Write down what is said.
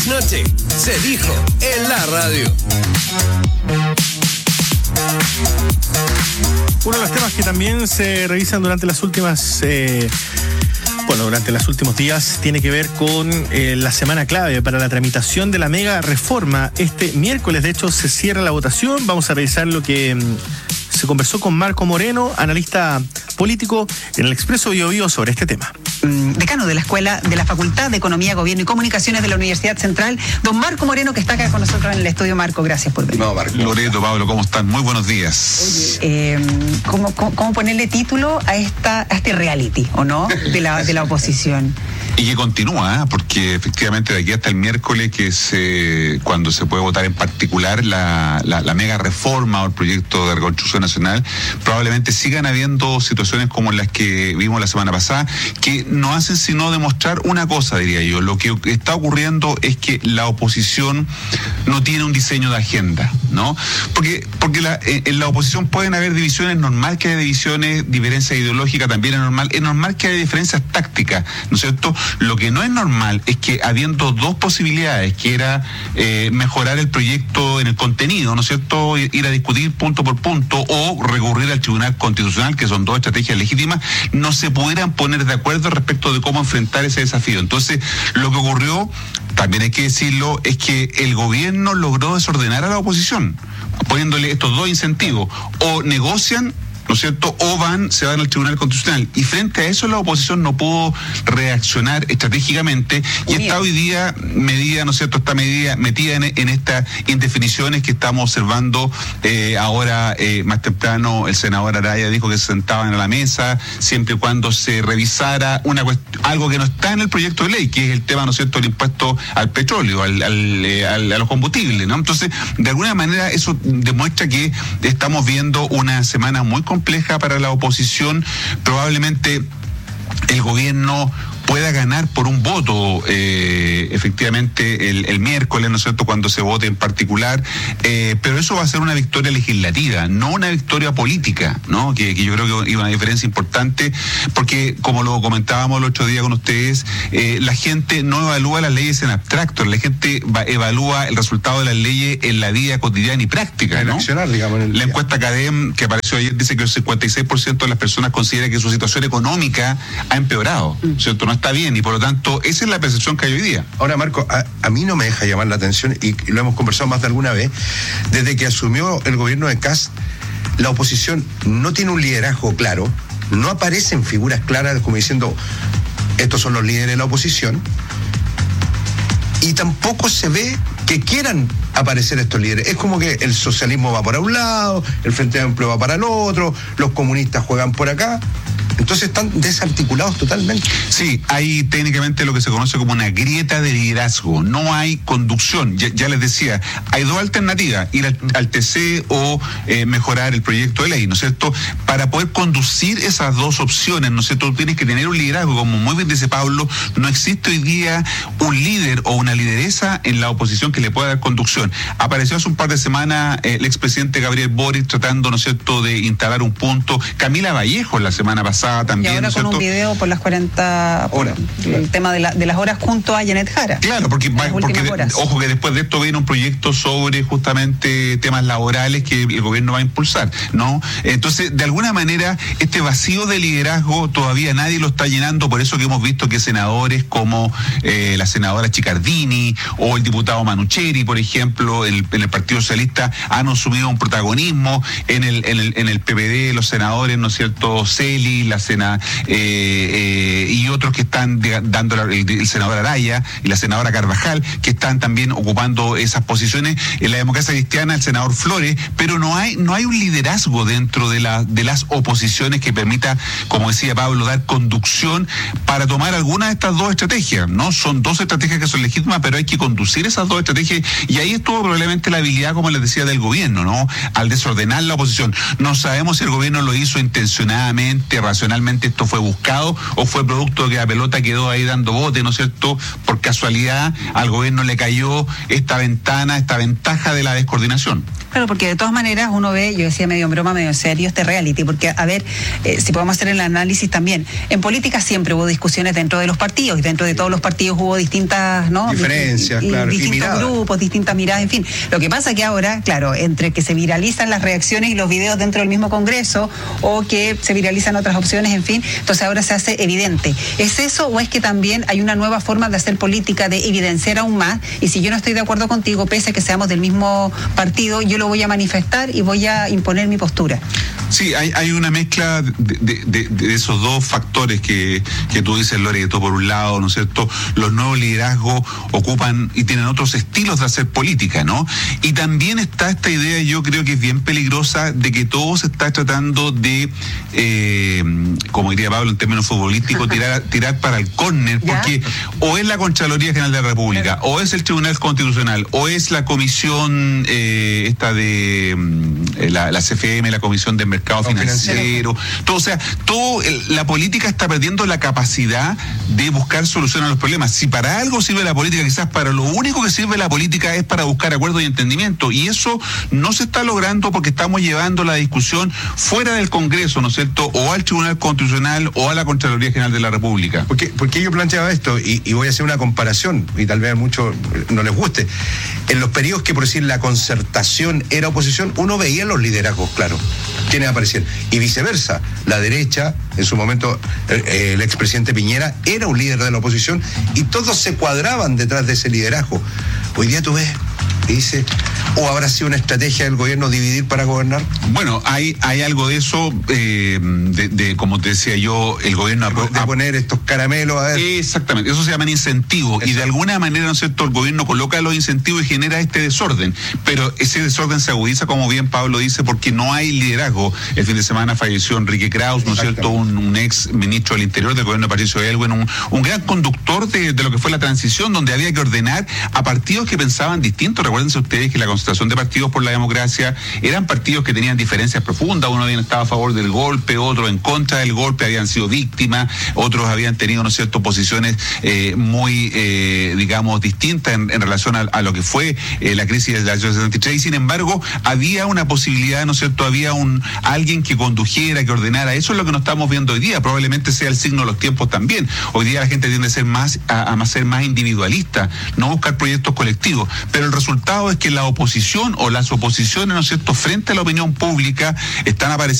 Noche se dijo en la radio. Uno de los temas que también se revisan durante las últimas durante los últimos días tiene que ver con la semana clave para la tramitación de la mega reforma. Este miércoles, de hecho, se cierra la votación. Vamos a revisar lo que se conversó con Marco Moreno, analista político en el Expreso Biobío, sobre este tema. Decano de la Escuela de la Facultad de Economía, Gobierno y Comunicaciones de la Universidad Central, don Marco Moreno, que está acá con nosotros en el estudio. Marco, gracias por venir. No, Marco. Loreto, Pablo, ¿cómo están? Muy buenos días. Oye, ¿cómo ponerle título a este reality, o no, de la oposición? Y que continúa, porque efectivamente de aquí hasta el miércoles, que es cuando se puede votar en particular la mega reforma o el proyecto de reconstrucción nacional, probablemente sigan habiendo situaciones como las que vimos la semana pasada, que no hacen sino demostrar una cosa, diría yo. Lo que está ocurriendo es que la oposición no tiene un diseño de agenda, ¿no? Porque en la oposición pueden haber divisiones, normal que haya divisiones, diferencias ideológicas también es normal que haya diferencias tácticas, ¿no es cierto? Lo que no es normal es que, habiendo dos posibilidades, que era mejorar el proyecto en el contenido, ¿no es cierto?, ir a discutir punto por punto, o recurrir al Tribunal Constitucional, que son dos estrategias legítimas, no se pudieran poner de acuerdo respecto de cómo enfrentar ese desafío. Entonces, lo que ocurrió, también hay que decirlo, es que el gobierno logró desordenar a la oposición, poniéndole estos dos incentivos: o negocian, ¿no es cierto?, o se van al Tribunal Constitucional. Y frente a eso la oposición no pudo reaccionar estratégicamente y está hoy día medida, ¿no es cierto?, está metida en estas indefiniciones que estamos observando. Ahora, más temprano, el senador Araya dijo que se sentaban a la mesa siempre y cuando se revisara algo que no está en el proyecto de ley, que es el tema, ¿no es cierto?, el impuesto al petróleo, a los combustibles, ¿no? Entonces, de alguna manera, eso demuestra que estamos viendo una semana muy compleja para la oposición. Probablemente el gobierno pueda ganar por un voto, efectivamente, el miércoles, ¿no es cierto?, cuando se vote en particular, pero eso va a ser una victoria legislativa, no una victoria política, ¿no? Que yo creo que hay una diferencia importante, porque, como lo comentábamos el otro día con ustedes, la gente no evalúa las leyes en abstracto, la gente evalúa el resultado de las leyes en la vida cotidiana y práctica, ¿no? Accionar, digamos, la encuesta CADEM, que apareció ayer, dice que el 56% de las personas considera que su situación económica ha empeorado, ¿cierto? No está bien, y por lo tanto esa es la percepción que hay hoy día. Ahora, Marco, a mí no me deja llamar la atención, y lo hemos conversado más de alguna vez, desde que asumió el gobierno de Kast, la oposición no tiene un liderazgo claro, no aparecen figuras claras como diciendo estos son los líderes de la oposición, y tampoco se ve que quieran aparecer estos líderes. Es como que el socialismo va para un lado, el Frente Amplio va para el otro, los comunistas juegan por acá. Entonces están desarticulados totalmente. Sí, hay técnicamente lo que se conoce como una grieta de liderazgo. No hay conducción. Ya les decía, hay dos alternativas: ir al TC o mejorar el proyecto de ley, ¿no es cierto? Para poder conducir esas dos opciones, ¿no es cierto?, tú tienes que tener un liderazgo. Como muy bien dice Pablo, no existe hoy día un líder o una lideresa en la oposición que le pueda dar conducción. Apareció hace un par de semanas el expresidente Gabriel Boric tratando, ¿no es cierto?, de instalar un punto. Camila Vallejo la semana pasada también, y ahora, ¿no es cierto?, con un video por las 40 horas, el tema de las horas junto a Janet Jara. Claro, porque ojo que después de esto viene un proyecto sobre justamente temas laborales que el gobierno va a impulsar, ¿no? Entonces, de alguna manera, este vacío de liderazgo todavía nadie lo está llenando. Por eso que hemos visto que senadores como la senadora Chicardini o el diputado Manucheri, por ejemplo, en el Partido Socialista, han asumido un protagonismo en el PPD, los senadores, ¿no es cierto?, Celi, la y otros que están dando el senador Araya y la senadora Carvajal, que están también ocupando esas posiciones. En la Democracia Cristiana, el senador Flores, pero no hay un liderazgo dentro de las oposiciones que permita, como decía Pablo, dar conducción para tomar alguna de estas dos estrategias, ¿no? Son dos estrategias que son legítimas, pero hay que conducir esas dos estrategias, y ahí estuvo probablemente la habilidad, como les decía, del gobierno, ¿no?, al desordenar la oposición. No sabemos si el gobierno lo hizo intencionadamente, racionalmente, esto fue buscado, o fue producto de que la pelota quedó ahí dando bote, ¿no es cierto? Por casualidad al gobierno le cayó esta ventaja de la descoordinación. Claro, porque de todas maneras uno ve, yo decía medio en broma, medio en serio, este reality, porque a ver, si podemos hacer el análisis también, en política siempre hubo discusiones dentro de los partidos, y dentro de todos los partidos hubo distintas, ¿no? Diferencias, claro, distintos miradas. grupos, distintas miradas, en fin. Lo que pasa que ahora, claro, entre que se viralizan las reacciones y los videos dentro del mismo Congreso, o que se viralizan otras opciones, en fin, entonces ahora se hace evidente. ¿Es eso o es que también hay una nueva forma de hacer política, de evidenciar aún más? Y si yo no estoy de acuerdo contigo, pese a que seamos del mismo partido, yo lo voy a manifestar y voy a imponer mi postura. Sí, hay una mezcla de esos dos factores que tú dices, Loreto. Por un lado, ¿no es cierto?, los nuevos liderazgos ocupan y tienen otros estilos de hacer política, ¿no? Y también está esta idea, yo creo que es bien peligrosa, de que todo se está tratando de, como diría Pablo en términos futbolísticos, tirar para el córner, porque o es la Contraloría General de la República, o es el Tribunal Constitucional, o es la comisión esta de la CFM, la Comisión de Mercado Financiero, todo, o sea, la política está perdiendo la capacidad de buscar soluciones a los problemas. Si para algo sirve la política, quizás para lo único que sirve la política es para buscar acuerdos y entendimiento, y eso no se está logrando porque estamos llevando la discusión fuera del Congreso, ¿no es cierto?, o al Tribunal Constitucional o a la Contraloría General de la República. Porque yo planteaba esto, y voy a hacer una comparación, y tal vez a muchos no les guste. En los periodos que, por decir, la concertación era oposición, uno veía los liderazgos, claro, quienes aparecían. Y viceversa, la derecha, en su momento, el expresidente Piñera era un líder de la oposición, y todos se cuadraban detrás de ese liderazgo. Hoy día tú ves, y dice, ¿o habrá sido una estrategia del gobierno dividir para gobernar? Bueno, hay algo de eso, como te decía yo, el gobierno... De poner estos caramelos a ver. Exactamente, eso se llama incentivo, y de alguna manera, ¿no es cierto?, el gobierno coloca los incentivos y genera este desorden, pero ese desorden se agudiza, como bien Pablo dice, porque no hay liderazgo. El fin de semana falleció Enrique Kraus, ¿no es cierto?, un ex ministro del Interior del gobierno de Patricio Aylwin, un gran conductor de lo que fue la transición, donde había que ordenar a partidos que pensaban distinto. Recuérdense ustedes que la concentración de partidos por la democracia eran partidos que tenían diferencias profundas. Uno había estado a favor del golpe, otro en contra del golpe, habían sido víctimas, otros habían tenido, ¿no es cierto?, posiciones muy, digamos, distintas en relación a lo que fue la crisis del año 73, y sin embargo había una posibilidad, ¿no es cierto?, había alguien que condujera, que ordenara. Eso es lo que no estamos viendo hoy día. Probablemente sea el signo de los tiempos también. Hoy día la gente tiende a ser más individualista, no buscar proyectos colectivos, pero el resultado es que la oposición o las oposiciones, ¿no es cierto?, frente a la opinión pública están apareciendo